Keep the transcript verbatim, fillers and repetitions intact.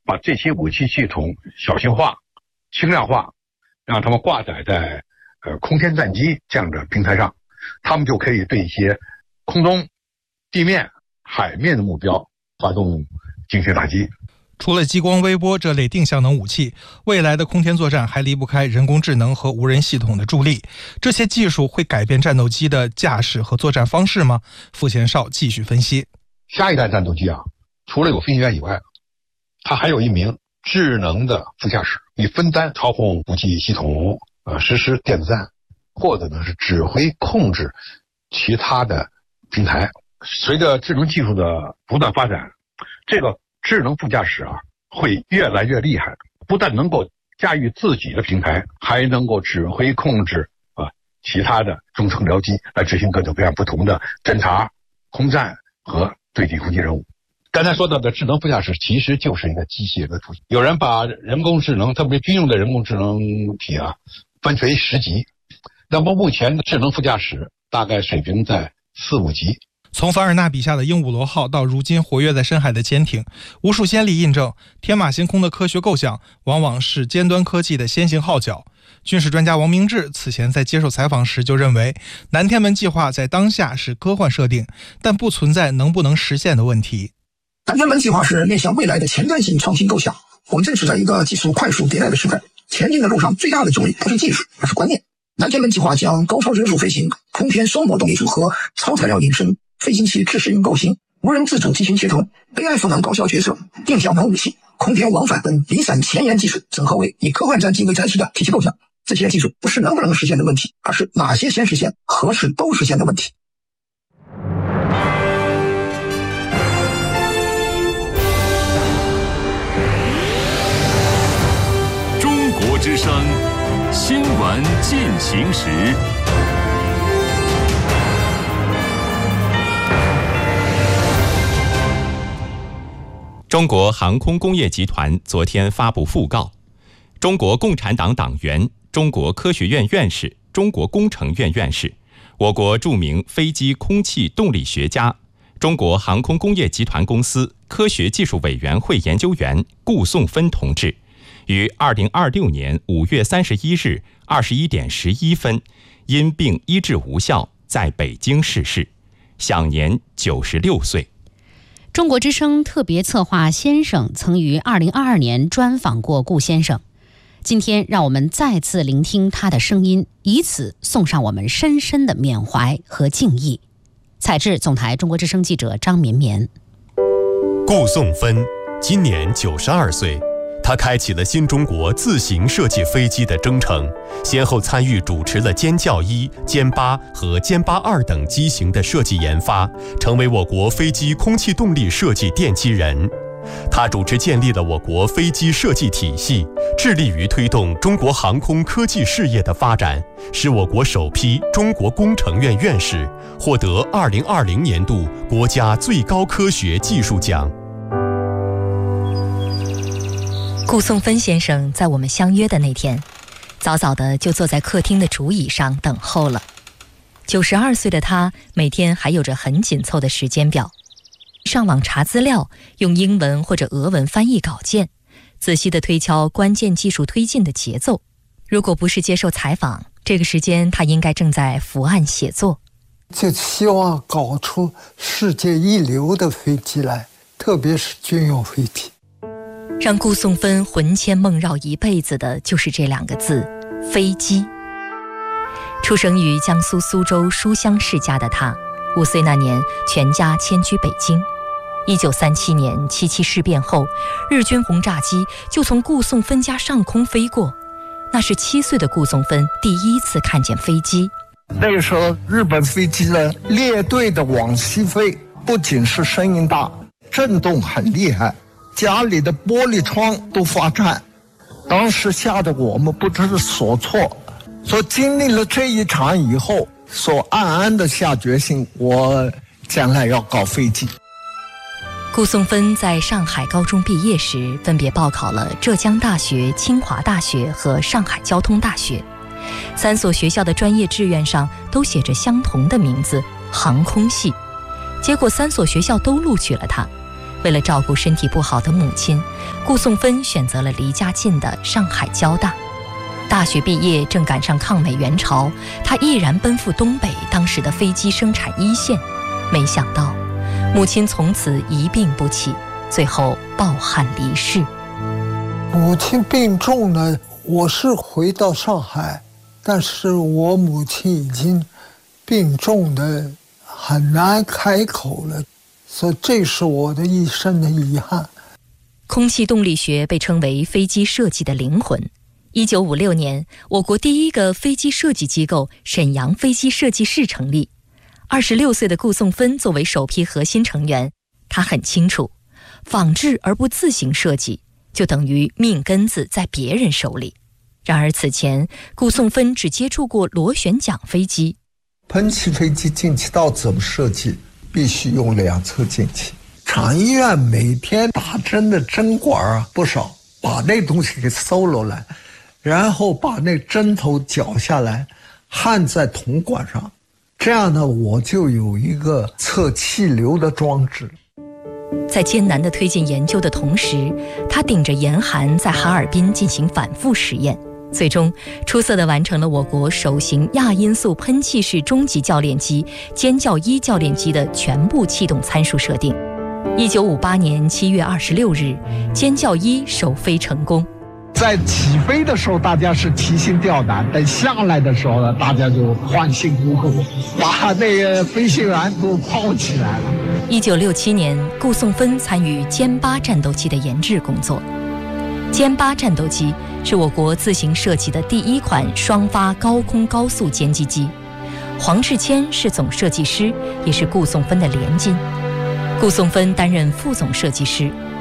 把这些武器系统小型化、轻量化，让他们挂载在呃空天战机这样的平台上，他们就可以对一些空中、地面、海面的目标发动精确打击。 除了激光微波这类定向能武器，未来的空天作战还离不开人工智能和无人系统的助力。这些技术会改变战斗机的驾驶和作战方式吗？傅前绍继续分析。 下一代战斗机啊，除了有飞行员以外，它还有一名智能的副驾驶，以分担操控武器系统，呃，实施电子战，或者呢是指挥控制其他的平台。随着智能技术的不断发展，这个智能副驾驶啊会越来越厉害，不但能够驾驭自己的平台，还能够指挥控制啊其他的中程僚机来执行各种各样不同的侦察、空战和对地攻击任务。刚才说到的智能副驾驶其实就是一个机械的雏形。有人把人工智能，特别军用的人工智能体啊分为十级，那么目前的智能副驾驶大概水平在四五级。 从凡尔纳笔下的鹦鹉螺号到如今活跃在深海的潜艇，无数先例印证天马行空的科学构想往往是尖端科技的先行号角。军事专家王明志此前在接受采访时就认为，南天门计划在当下是科幻设定，但不存在能不能实现的问题。 南天门计划是面向未来的前瞻性创新构想。我们正处在一个技术快速迭代的时代，前进的路上最大的阻力不是技术，而是观念。南天门计划将高超声速飞行、空天双模动力组合、超材料隐身、飞行器自适应构型、无人自主机型协同、A I 赋能高效决策、定向能武器、空天往返等离散前沿技术整合为以科幻战机为载体的体系构想。这些技术不是能不能实现的问题，而是哪些先实现、何时都实现的问题。 中国之声新闻进行时。 中国航空工业集团昨天发布讣告，中国共产党党员、中国科学院院士、中国工程院院士、我国著名飞机空气动力学家、中国航空工业集团公司科学技术委员会研究员顾颂芬同志，于二零二六年五月三十一日二十一点十一分因病医治无效，在北京逝世，享年九十六岁。 中国之声特别策划先生曾于二零二二年专访过顾先生，今天让我们再次聆听他的声音，以此送上我们深深的缅怀和敬意。采制总台中国之声记者张绵绵。 顾颂芬今年九十二岁，他开启了新中国自行设计飞机的征程，先后参与主持了歼教一、歼八和歼八二等机型的设计研发，成为我国飞机空气动力设计奠基人。他主持建立了我国飞机设计体系，致力于推动中国航空科技事业的发展，是我国首批中国工程院院士，获得二零二零年度国家最高科学技术奖。 顾颂芬先生在我们相约的那天，早早的就坐在客厅的竹椅上等候了。九十二岁的他，每天还有着很紧凑的时间表，上网查资料，用英文或者俄文翻译稿件，仔细地推敲关键技术推进的节奏。如果不是接受采访，这个时间他应该正在伏案写作。 就希望搞出世界一流的飞机来，特别是军用飞机。 让顾颂芬魂牵梦绕一辈子的就是这两个字：飞机。出生于江苏苏州书香世家的他，五岁那年全家迁居北京。一九三七年七七事变后，日军轰炸机就从顾颂芬家上空飞过，那是七岁的顾颂芬第一次看见飞机。 那个时候日本飞机呢列队的往西飞，不仅是声音大，震动很厉害，家里的玻璃窗都发颤，当时吓得我们不知所措。所经历了这一场以后，所暗暗的下决心，我将来要搞飞机。 顾颂芬在上海高中毕业时，分别报考了浙江大学、清华大学和上海交通大学，三所学校的专业志愿上都写着相同的名字——航空系。结果三所学校都录取了他， 为了照顾身体不好的母亲，顾颂芬选择了离家近的上海交大。大学毕业正赶上抗美援朝，他毅然奔赴东北当时的飞机生产一线。没想到母亲从此一病不起，最后抱憾离世。 母亲病重呢，我是回到上海，但是我母亲已经病重的很难开口了，所以这是我的一生的遗憾。 空气动力学被称为飞机设计的灵魂。一九五六年，我国第一个飞机设计机构沈阳飞机设计室成立。二十六岁的顾颂芬作为首批核心成员，他很清楚，仿制而不自行设计，就等于命根子在别人手里。然而此前，顾颂芬只接触过螺旋桨飞机。 喷气飞机进气道怎么设计？必须用两侧进气。厂医院每天打针的针管啊不少，把那东西给搜罗来，然后把那针头绞下来，焊在铜管上，这样呢，我就有一个测气流的装置。 在艰难地推进研究的同时，他顶着严寒在哈尔滨进行反复实验，最终出色地完成了我国首型亚音速喷气式中级教练机尖叫一教练机的全部气动参数设定。一九五八年七月二十六日，尖叫一首飞成功。 在起飞的时候，大家是提心吊胆；等下来的时候呢，大家就欢欣鼓舞，把那个飞行员都抛起来了。 一九六七年，顾颂芬参与歼八战斗机的研制工作。歼八战斗机是我国自行设计的第一款双发高空高速歼击机，黄志谦是总设计师，也是顾颂芬的连襟。顾颂芬担任副总设计师，